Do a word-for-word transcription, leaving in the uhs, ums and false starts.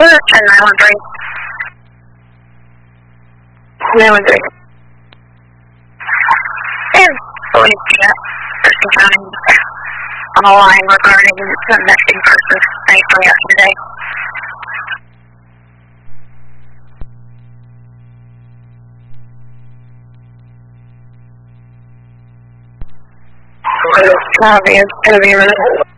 ten nine one three. nine one three. And police chat, Thurston County, on the line regarding the missing person night from yesterday. Copy, it's gonna be a minute.